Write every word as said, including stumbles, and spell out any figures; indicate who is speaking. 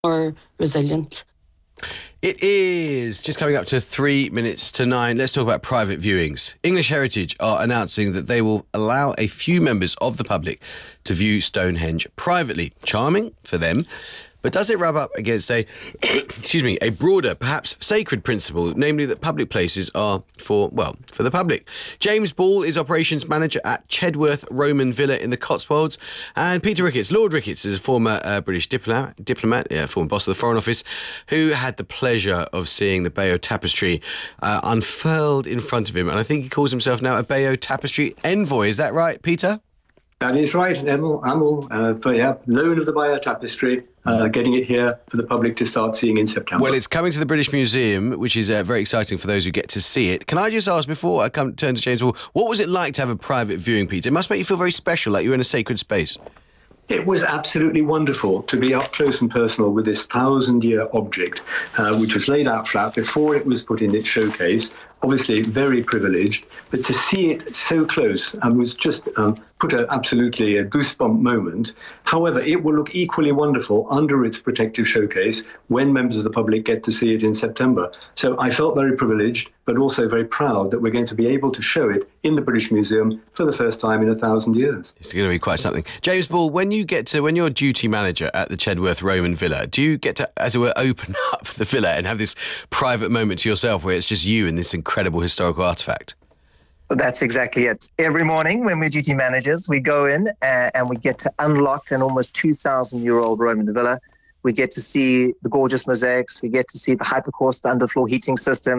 Speaker 1: more resilient.
Speaker 2: It is just coming up to three minutes to nine. Let's talk about private viewings. English Heritage are announcing that they will allow a few members of the public to view Stonehenge privately. Charming for them. But does it rub up against a, excuse me, a broader, perhaps sacred principle, namely that public places are for, well, for the public? James Ball is operations manager at Chedworth Roman Villa in the Cotswolds. And Peter Ricketts, Lord Ricketts, is a former uh, British diplomat, diplomat yeah, former boss of the Foreign Office, who had the pleasure of seeing the Bayeux Tapestry uh, unfurled in front of him. And I think he calls himself now a Bayeux Tapestry envoy. Is that right, Peter?
Speaker 3: That is right, Emil, Amel, uh, for yeah, loan of the Bayeux Tapestry, uh, getting it here for the public to start seeing in September.
Speaker 2: Well, it's coming to the British Museum, which is uh, very exciting for those who get to see it. Can I just ask, before I come turn to James Ball, what was it like to have a private viewing, Peter? It must make you feel very special, like you're in a sacred space.
Speaker 3: It was absolutely wonderful to be up close and personal with this thousand-year object, uh, which was laid out flat before it was put in its showcase. Obviously very privileged, but to see it so close um, was just um, put a, absolutely a goosebump moment. However, it will look equally wonderful under its protective showcase when members of the public get to see it in September. So I felt very privileged, but also very proud that we're going to be able to show it in the British Museum for the first time in a thousand years.
Speaker 2: It's going to be quite something. James Ball, when you get to, when you're duty manager at the Chedworth Roman Villa, do you get to, as it were, open up the villa and have this private moment to yourself where it's just you and this incredible historical artefact?
Speaker 4: That's exactly it. Every morning when we're duty managers, we go in uh, and we get to unlock an almost two thousand year old Roman villa. We get to see the gorgeous mosaics. We get to see the hypercaust underfloor heating system.